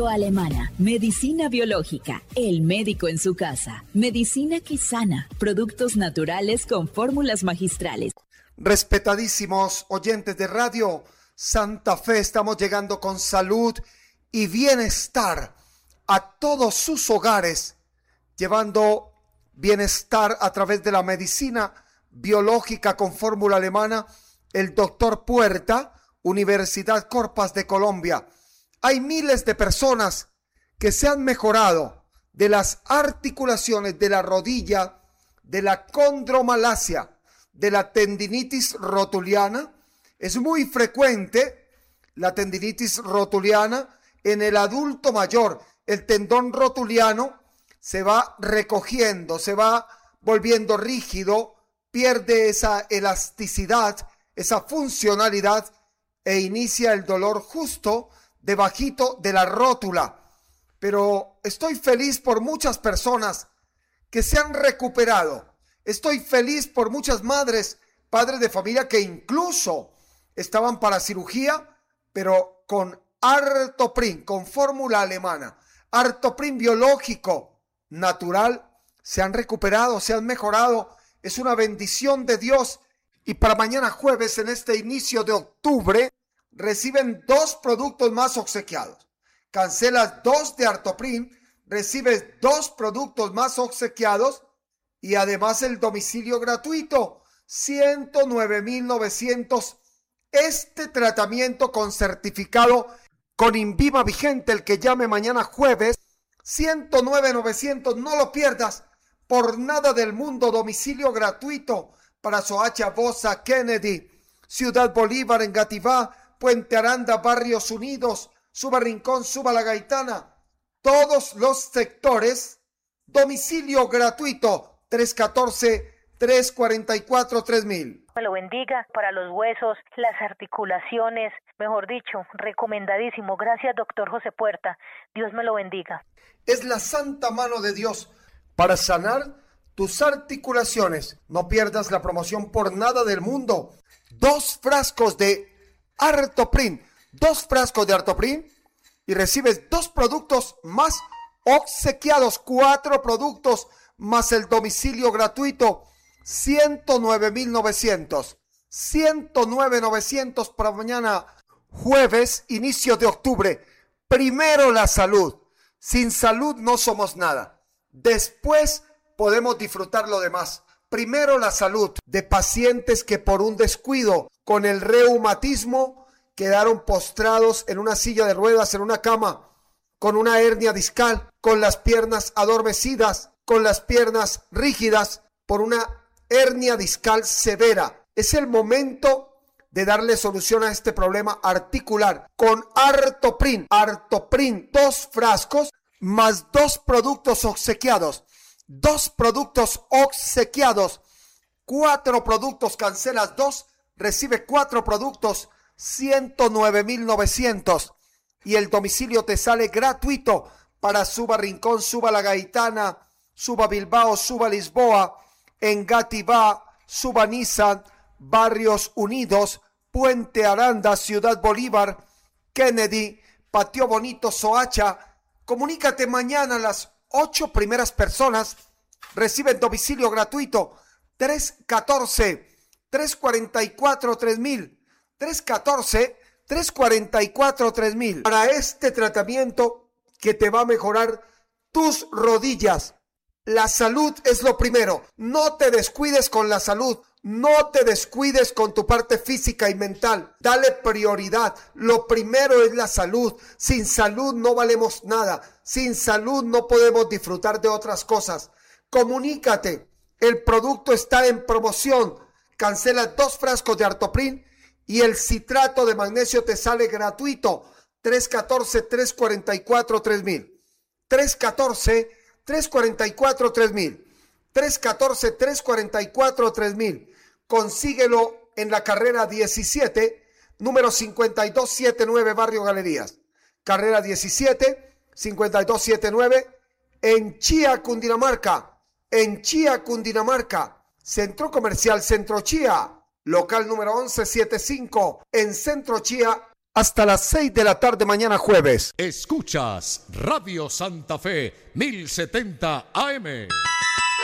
Laboratorio Alemana. Medicina biológica. El médico en su casa. Medicina que sana. Productos naturales con fórmulas magistrales. Respetadísimos oyentes de Radio Santa Fe, estamos llegando con salud y bienestar a todos sus hogares, llevando bienestar a través de la medicina biológica con fórmula alemana. El doctor Puerta, Universidad Corpas de Colombia. Hay miles de personas que se han mejorado de las articulaciones de la rodilla, de la condromalacia, de la tendinitis rotuliana. Es muy frecuente la tendinitis rotuliana en el adulto mayor. El tendón rotuliano se va recogiendo, se va volviendo rígido, pierde esa elasticidad, esa funcionalidad e inicia el dolor justo debajito de la rótula. Pero estoy feliz por muchas personas que se han recuperado. Estoy feliz por muchas madres, padres de familia que incluso estaban para cirugía, pero con Artoprin, con fórmula alemana, Artoprin biológico, natural, se han recuperado, se han mejorado. Es una bendición de Dios. Y para mañana jueves, en este inicio de octubre, reciben 2 productos más obsequiados. Cancelas 2 de Artoprin, recibes 2 productos más obsequiados y además el domicilio gratuito, 109.900. Este tratamiento con certificado con INVIMA vigente, el que llame mañana jueves, 109.900, no lo pierdas por nada del mundo. Domicilio gratuito para Soacha, Bosa, Kennedy, Ciudad Bolívar, Engativá, Puente Aranda, Barrios Unidos, Suba Rincón, Suba La Gaitana, todos los sectores. Domicilio gratuito, 314-344-3000. Me lo bendiga para los huesos, las articulaciones, mejor dicho, recomendadísimo. Gracias, doctor José Puerta. Dios me lo bendiga. Es la santa mano de Dios para sanar tus articulaciones. No pierdas la promoción por nada del mundo. 2 frascos de Artoprin, 2 frascos de Artoprin y recibes 2 productos más obsequiados, 4 productos más el domicilio gratuito, 109.900, 109.900 para mañana jueves, inicio de octubre. Primero la salud. Sin salud no somos nada. Después podemos disfrutar lo demás. Primero la salud de pacientes que por un descuido con el reumatismo quedaron postrados en una silla de ruedas, en una cama, con una hernia discal, con las piernas adormecidas, con las piernas rígidas, por una hernia discal severa. Es el momento de darle solución a este problema articular con Artoprin. Artoprin, 2 frascos más 2 productos obsequiados. 2 productos obsequiados. 4 productos, cancelas 2, recibe 4 productos, 109.900. Y el domicilio te sale gratuito para Suba Rincón, Suba La Gaitana, Suba Bilbao, Suba Lisboa, Engativá, Suba Niza, Barrios Unidos, Puente Aranda, Ciudad Bolívar, Kennedy, Patio Bonito, Soacha. Comunícate mañana. Las 8 primeras personas reciben domicilio gratuito. 314-344-3000. 314-344-3000. Para este tratamiento que te va a mejorar tus rodillas. La salud es lo primero. No te descuides con la salud. No te descuides con tu parte física y mental. Dale prioridad. Lo primero es la salud. Sin salud no valemos nada. Sin salud no podemos disfrutar de otras cosas. Comunícate. El producto está en promoción. Cancela 2 frascos de Artoprin y el citrato de magnesio te sale gratuito. 314-344-3000. 314-344-3000. 314-344-3000. Consíguelo en la carrera 17, número 5279, Barrio Galerías. Carrera 17, 5279, en Chía, Cundinamarca. En Chía, Cundinamarca. Centro Comercial Centro Chía. Local número 1175, en Centro Chía, hasta las 6 de la tarde mañana jueves. Escuchas Radio Santa Fe 1070 AM.